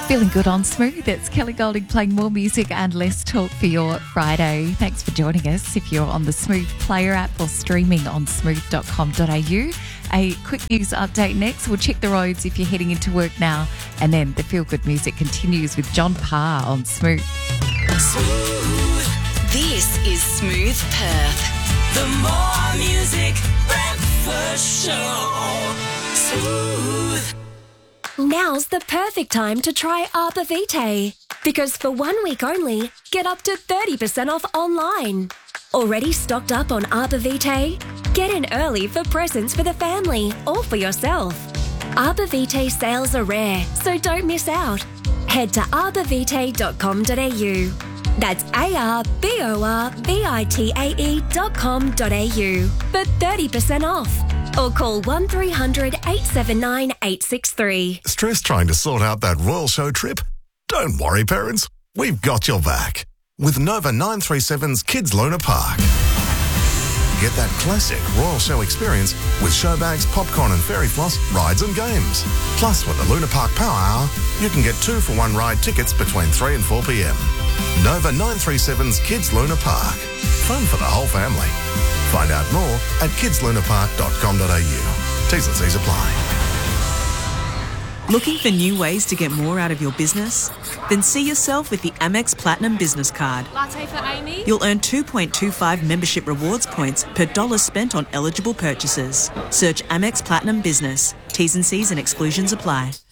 Feeling good on Smooth. It's Kelly Golding playing more music and less talk for your Friday. Thanks for joining us. If you're on the Smooth Player app or streaming on smooth.com.au. A quick news update next. We'll check the roads if you're heading into work now. And then the Feel Good music continues with John Parr on Smooth. Smooth. This is Smooth Perth. The More Music Breakfast Show. Smooth. Now's the perfect time to try Arbor Vitae. Because for 1 week only, get up to 30% off online. Already stocked up on Arbor Vitae? Get in early for presents for the family or for yourself. Arbor Vitae sales are rare, so don't miss out. Head to arborvitae.com.au. That's arborvitae.com.au for 30% off. Or call 1300 879 863. Stress trying to sort out that Royal Show trip? Don't worry, parents. We've got your back. With Nova 937's Kids Luna Park. Get that classic Royal Show experience with show bags, popcorn and fairy floss, rides and games. Plus, with the Luna Park Power Hour, you can get 2-for-1 ride tickets between 3 and 4 p.m. Nova 937's Kids Luna Park. Fun for the whole family. Find out more at kidslunapark.com.au. T's and C's apply. Looking for new ways to get more out of your business? Then see yourself with the Amex Platinum Business Card. Latte for Amy. You'll earn 2.25 membership rewards points per dollar spent on eligible purchases. Search Amex Platinum Business. T's and C's and exclusions apply.